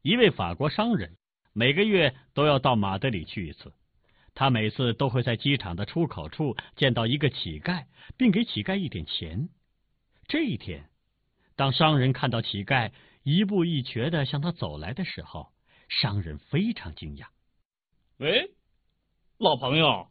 一位法国商人每个月都要到马德里去一次，他每次都会在机场的出口处见到一个乞丐，并给乞丐一点钱。这一天，当商人看到乞丐一步一瘸地向他走来的时候，商人非常惊讶。 喂，老朋友，